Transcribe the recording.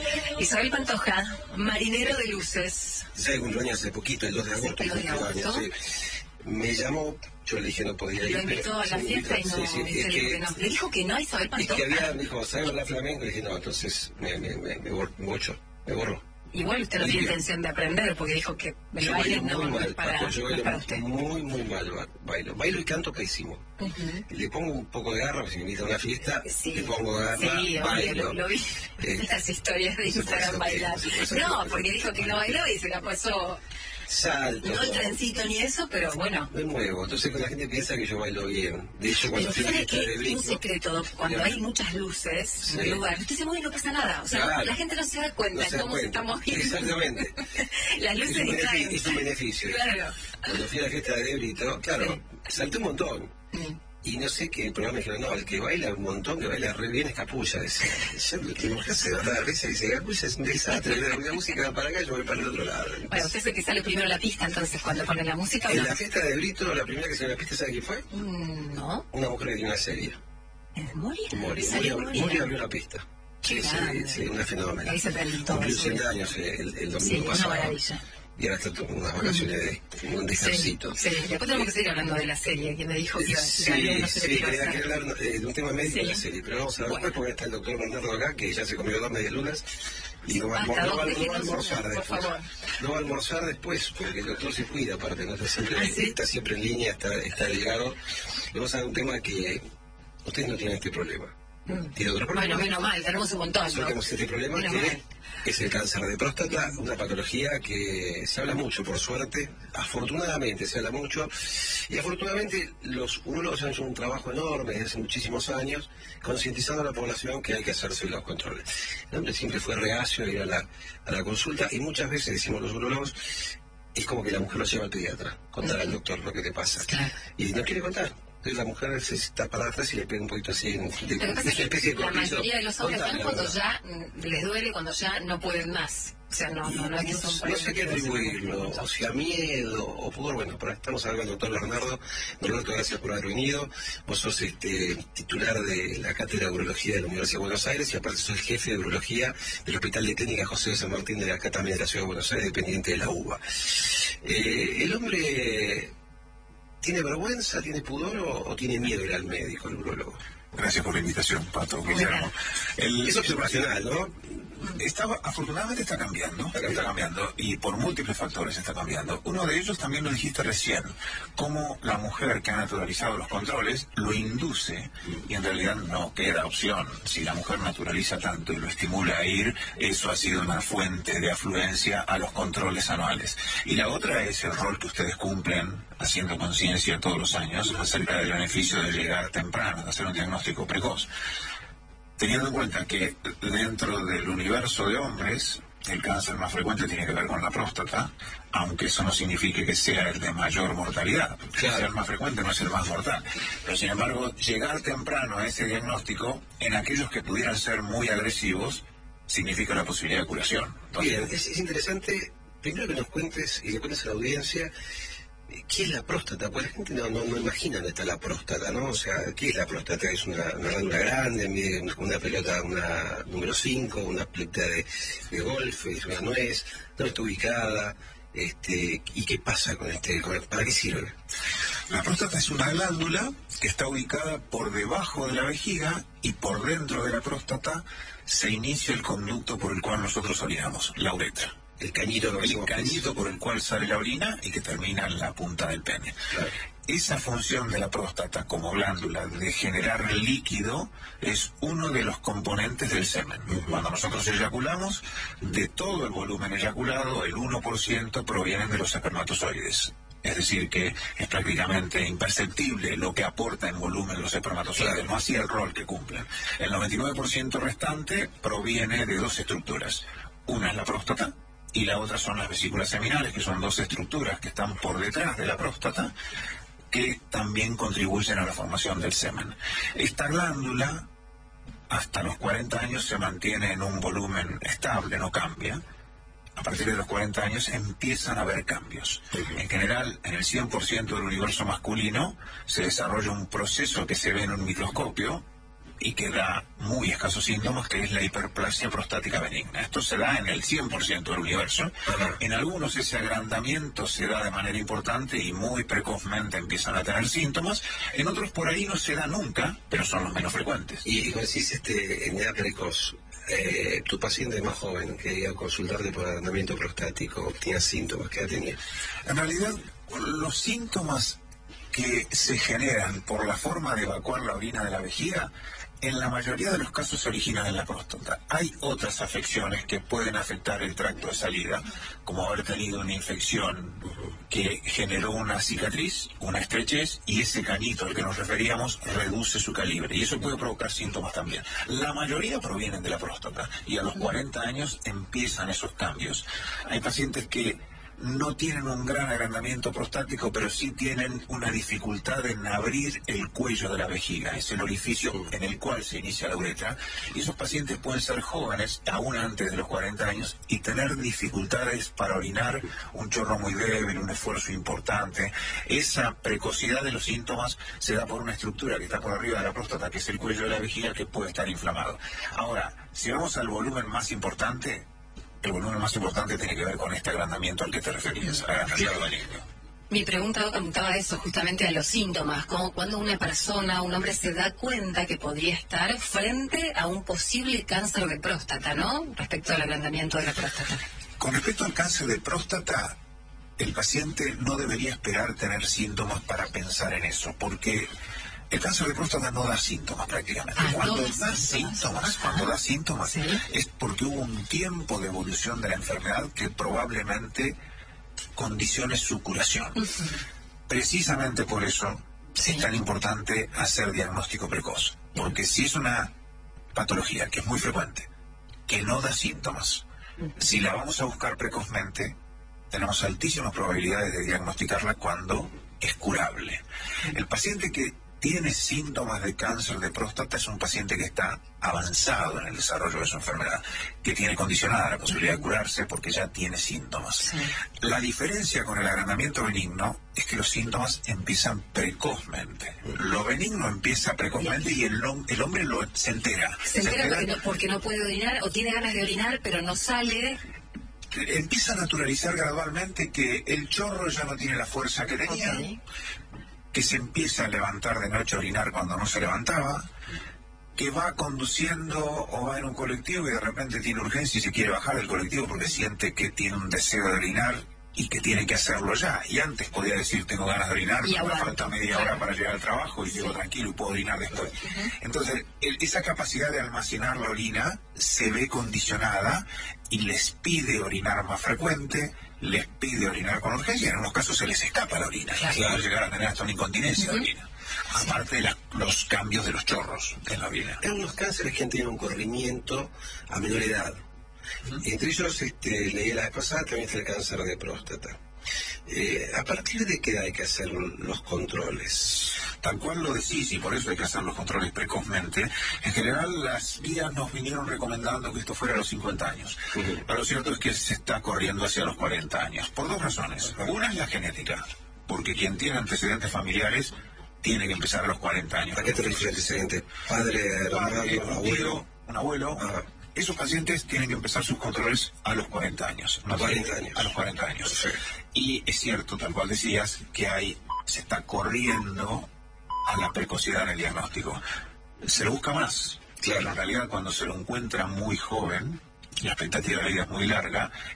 Isabel Pantoja, marinero de luces. Se cumpleaños hace poquito, el 2 de agosto. El 2 de agosto. Sí. Me llamó, yo le dije no podía ir. Lo invitó a la fiesta y no, sí, es que no. Le dijo que no a Isabel Pantoja. Es que había, me dijo, ¿sabes hablar flamenco? Le dije no, entonces me borró. Igual usted no tiene intención de aprender, porque dijo que el baile no es para usted. Muy mal bailo y canto pésimo. Le pongo un poco de garra, si me invita a una fiesta, le pongo garra, bailo. Lo vi en las historias de Instagram bailar. No, porque dijo que no bailó y se la pasó... Salto. No el trencito ni eso, pero bueno. Me muevo, entonces la gente piensa que yo bailo bien. De hecho, cuando fui a la fiesta de Brito... Un secreto, cuando hay muchas luces en el lugar, usted se mueve y no pasa nada. O sea, la gente no se da cuenta de cómo se está moviendo. Exactamente. Las luces distraen. Es un beneficio. Claro. Cuando fui a la fiesta de Brito, claro, salté un montón. Y no sé qué, pero me dijeron, no, el que baila un montón, que baila re bien es Capulla. Decía, ¿qué mujer se da la risa? Dice, Capulla es un desastre, la música va para acá, yo voy para el otro lado. Bueno, usted es el que sale primero a la pista, entonces, cuando pone la música. En la fiesta de Brito, la primera que salió a la pista, ¿sabe quién fue? No. Una mujer que tiene una serie. ¿Es Moria? Moria abrió la pista. Sí, una fenómena. Ahí se prende todo. Cumplió 100 años el domingo pasado. Una maravilla. Y ahora está tomando unas vacaciones de un descansito. Sí, después tenemos que seguir hablando de la serie, que me dijo que iba a decir. Sí, quería hablar de un tema médico de la serie, pero vamos a hablar después porque está el doctor Bernardo acá, que ya se comió 2 medialunas y no va a almorzar después. No va a almorzar después, porque el doctor se cuida, aparte, no está siempre en línea, está ligado. Le vamos a dar un tema que ustedes no tienen este problema. ¿Tiene otro problema? Bueno, menos mal, tenemos un montón. Nosotros tenemos este problema que es el cáncer de próstata, una patología que se habla mucho, por suerte, afortunadamente se habla mucho, y afortunadamente los urólogos han hecho un trabajo enorme desde hace muchísimos años, concientizando a la población que hay que hacerse los controles. El hombre siempre fue reacio a ir a la consulta, y muchas veces, decimos los urólogos, es como que la mujer lo lleva al pediatra, contar al doctor lo que te pasa, y no quiere contar. Entonces la mujer se está para atrás y le pega un poquito así de especie de la mayoría de los hombres van cuando ya les duele, cuando ya no pueden más. O sea, no sé qué atribuirlo, o sea, miedo, o pudor. Bueno, pero estamos hablando del doctor Bernardo. Roberto, gracias por haber venido. Vos sos titular de la Cátedra de Urología de la Universidad de Buenos Aires y aparte sos el jefe de Urología del Hospital de Clínica José de San Martín de acá también de la Ciudad de Buenos Aires, dependiente de la UBA. El hombre... ¿Tiene vergüenza, tiene pudor o tiene miedo ir al médico, al urólogo? Gracias por la invitación, Pato, Guillermo. Es observacional, ¿no? Afortunadamente está cambiando, y por múltiples factores está cambiando. Uno de ellos también lo dijiste recién, cómo la mujer que ha naturalizado los controles lo induce y en realidad no queda opción. Si la mujer naturaliza tanto y lo estimula a ir, eso ha sido una fuente de afluencia a los controles anuales. Y la otra es el rol que ustedes cumplen haciendo conciencia todos los años acerca del beneficio de llegar temprano, de hacer un diagnóstico precoz. Teniendo en cuenta que dentro del universo de hombres, el cáncer más frecuente tiene que ver con la próstata, aunque eso no signifique que sea el de mayor mortalidad, porque sea el más frecuente no es el más mortal. Pero sin embargo, llegar temprano a ese diagnóstico, en aquellos que pudieran ser muy agresivos, significa la posibilidad de curación. Entonces, bien, es interesante, primero que nos cuentes y le cuentes a la audiencia, ¿qué es la próstata? Pues la gente no imagina dónde está la próstata, ¿no? O sea, ¿qué es la próstata? ¿Es una glándula grande, mide una pelota, una número 5, una pelota de golf, es una nuez, ¿dónde está ubicada? ¿Y qué pasa con para qué sirve? La próstata es una glándula que está ubicada por debajo de la vejiga y por dentro de la próstata se inicia el conducto por el cual nosotros orinamos, la uretra. El cañito por el cual sale la orina y que termina en la punta del pene. Claro. Esa función de la próstata como glándula de generar líquido es uno de los componentes del semen. Cuando nosotros eyaculamos, de todo el volumen eyaculado, el 1% provienen de los espermatozoides. Es decir, que es prácticamente imperceptible lo que aporta en volumen los espermatozoides, no así el rol que cumplen. El 99% restante proviene de 2 estructuras. Una es la próstata, y la otra son las vesículas seminales, que son 2 estructuras que están por detrás de la próstata, que también contribuyen a la formación del semen. Esta glándula, hasta los 40 años, se mantiene en un volumen estable, no cambia. A partir de los 40 años empiezan a haber cambios. En general, en el 100% del universo masculino, se desarrolla un proceso que se ve en un microscopio, y que da muy escasos síntomas, que es la hiperplasia prostática benigna. Esto se da en el 100% del universo. En algunos ese agrandamiento se da de manera importante y muy precozmente empiezan a tener síntomas. En otros por ahí no se da nunca, pero son los menos frecuentes. Y como decís, en edad precoz, tu paciente más joven que iba a consultarte por agrandamiento prostático, ¿tenía síntomas? ¿Qué tenía? En realidad, los síntomas que se generan por la forma de evacuar la orina de la vejiga, en la mayoría de los casos se originan en la próstata. Hay otras afecciones que pueden afectar el tracto de salida, como haber tenido una infección que generó una cicatriz, una estrechez, y ese cañito al que nos referíamos reduce su calibre, y eso puede provocar síntomas también. La mayoría provienen de la próstata, y a los 40 años empiezan esos cambios. Hay pacientes que no tienen un gran agrandamiento prostático, pero sí tienen una dificultad en abrir el cuello de la vejiga. Es el orificio en el cual se inicia la uretra. Y esos pacientes pueden ser jóvenes, aún antes de los 40 años, y tener dificultades para orinar, un chorro muy débil, un esfuerzo importante. Esa precocidad de los síntomas se da por una estructura que está por arriba de la próstata, que es el cuello de la vejiga, que puede estar inflamado. Ahora, si vamos al volumen más importante, el volumen más importante tiene que ver con este agrandamiento al que te referías, agrandamiento benigno. Mi pregunta apuntaba a eso, justamente a los síntomas, como cuando una persona, un hombre se da cuenta que podría estar frente a un posible cáncer de próstata, ¿no? Respecto al agrandamiento de la próstata. Con respecto al cáncer de próstata, el paciente no debería esperar tener síntomas para pensar en eso, porque el cáncer de próstata no da síntomas prácticamente. Cuando da síntomas, ¿sí?, es porque hubo un tiempo de evolución de la enfermedad que probablemente condicione su curación. Precisamente por eso es tan importante hacer diagnóstico precoz, porque si es una patología que es muy frecuente, que no da síntomas, si la vamos a buscar precozmente, tenemos altísimas probabilidades de diagnosticarla cuando es curable. El paciente que tiene síntomas de cáncer de próstata es un paciente que está avanzado en el desarrollo de su enfermedad, que tiene condicionada la posibilidad de curarse porque ya tiene síntomas. Sí. La diferencia con el agrandamiento benigno es que los síntomas empiezan precozmente. Lo benigno empieza precozmente y el hombre se entera. Se entera porque no puede orinar o tiene ganas de orinar pero no sale. Empieza a naturalizar gradualmente que el chorro ya no tiene la fuerza que tenía. Que se empieza a levantar de noche a orinar cuando no se levantaba, que va conduciendo o va en un colectivo y de repente tiene urgencia y se quiere bajar del colectivo porque siente que tiene un deseo de orinar y que tiene que hacerlo ya. Y antes podía decir, tengo ganas de orinar, pero me falta media hora para llegar al trabajo y llego tranquilo y puedo orinar después. Entonces, esa capacidad de almacenar la orina se ve condicionada y les pide orinar más frecuente, les pide orinar con urgencia, y en unos casos se les escapa la orina, puede llegar a tener hasta una incontinencia de orina, aparte de los cambios de los chorros en la orina. En los cánceres que han tenido un corrimiento a menor edad, entre ellos leí la vez pasada también está el cáncer de próstata. ¿A partir de qué edad hay que hacer los controles? Tal cual lo decís, y por eso hay que hacer los controles precozmente. En general, las guías nos vinieron recomendando que esto fuera a los 50 años. Pero lo cierto es que se está corriendo hacia los 40 años, por dos razones. Una es la genética, porque quien tiene antecedentes familiares tiene que empezar a los 40 años. ¿A qué te refieres antecedente? ¿Padre, abuelo? Un abuelo. Esos pacientes tienen que empezar sus controles a los 40 años. ¿A 40 años? A los 40 años. Sí. Y es cierto, tal cual decías, que se está corriendo a la precocidad en el diagnóstico. Se lo busca más. Claro. En realidad, cuando se lo encuentra muy joven, la expectativa de vida es muy larga,